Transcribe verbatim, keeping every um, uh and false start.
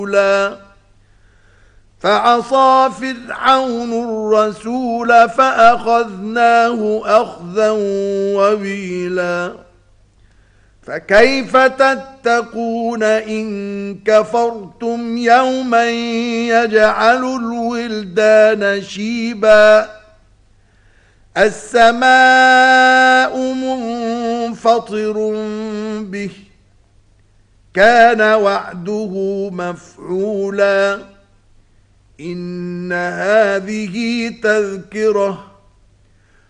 فعصى فرعون الرسول فأخذناه أخذا وبيلا فكيف تتقون إن كفرتم يوما يجعل الولدان شيبا السماء منفطر به كان وعده مفعولا إن هذه تذكرة